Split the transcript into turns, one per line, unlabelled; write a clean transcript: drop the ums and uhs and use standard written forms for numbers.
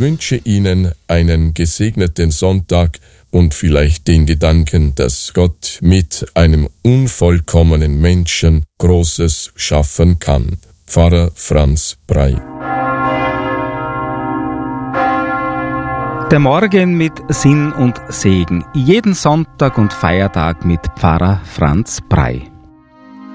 wünsche Ihnen einen gesegneten Sonntag und vielleicht den Gedanken, dass Gott mit einem unvollkommenen Menschen Großes schaffen kann. Pfarrer Franz Brey.
Der Morgen mit Sinn und Segen. Jeden Sonntag und Feiertag mit Pfarrer Franz Brey.